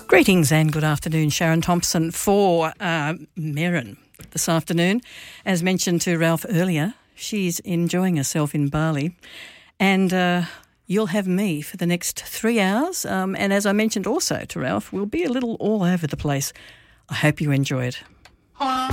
Greetings and good afternoon. Sharon Thompson for Merrin this afternoon. As mentioned to Ralph earlier, she's enjoying herself in Bali, and you'll have me for the next 3 hours. And as I mentioned also to Ralph, we'll be a little all over the place. I hope you enjoy it.